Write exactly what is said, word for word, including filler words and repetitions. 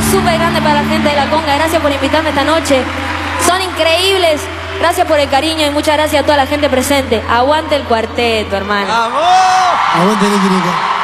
aplauso súper grande para la gente de La Conga. Gracias por invitarme esta noche. Son increíbles. Gracias por el cariño y muchas gracias a toda la gente presente. Aguante el cuarteto, hermano. ¡Vamos! Aguante, Nicky Nicole.